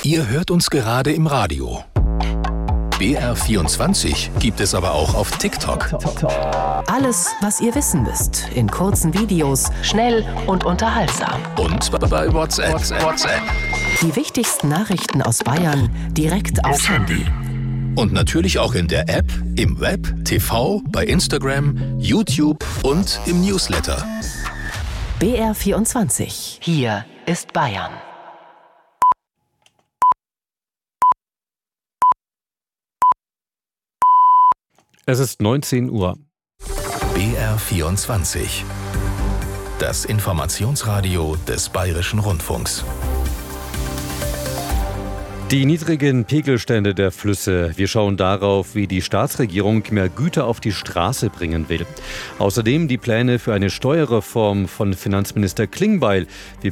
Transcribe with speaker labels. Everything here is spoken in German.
Speaker 1: Ihr hört uns gerade im Radio. BR24 gibt es aber auch auf TikTok.
Speaker 2: Alles, was ihr wissen müsst, in kurzen Videos, schnell und unterhaltsam.
Speaker 1: Und bei WhatsApp.
Speaker 2: Die wichtigsten Nachrichten aus Bayern direkt aufs Handy.
Speaker 1: Und natürlich auch in der App, im Web, TV, bei Instagram, YouTube und im Newsletter.
Speaker 2: BR24. Hier ist Bayern.
Speaker 3: Es ist 19 Uhr.
Speaker 1: BR24. Das Informationsradio des Bayerischen Rundfunks.
Speaker 3: Die niedrigen Pegelstände der Flüsse. Wir schauen darauf, wie die Staatsregierung mehr Güter auf die Straße bringen will. Außerdem die Pläne für eine Steuerreform von Finanzminister Klingbeil.